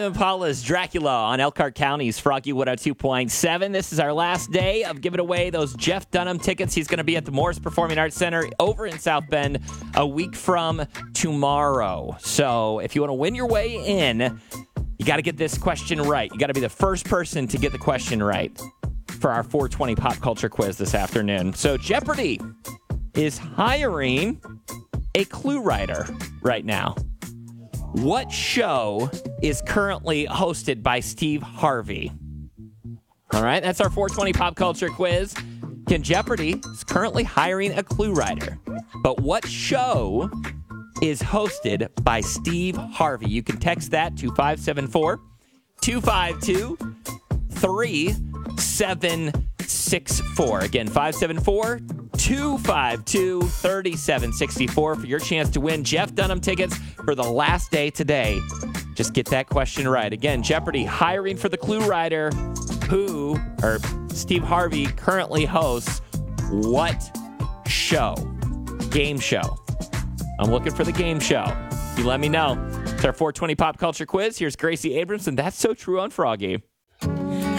Tame Impala's Dracula on Elkhart County's Froggy 102.7. This is our last day of giving away those Jeff Dunham tickets. He's going to be at the Morris Performing Arts Center over in South Bend a week from tomorrow. So if you want to win your way in, you got to get this question right. You got to be the first person to get the question right for our 420 pop culture quiz this afternoon. So Jeopardy is hiring a clue writer right now. What show is currently hosted by Steve Harvey? All right, that's our 420 pop culture quiz. Jeopardy is currently hiring a clue writer. But what show is hosted by Steve Harvey? You can text that to 574-252-3764. Again, 574-252-3764 for your chance to win Jeff Dunham tickets for the last day today. Just get that question right. Again, Jeopardy hiring for the clue writer Steve Harvey currently hosts what show? Game show. I'm looking for the game show. You let me know. It's our 420 pop culture quiz. Here's Gracie Abrams, and That's So True on Froggy.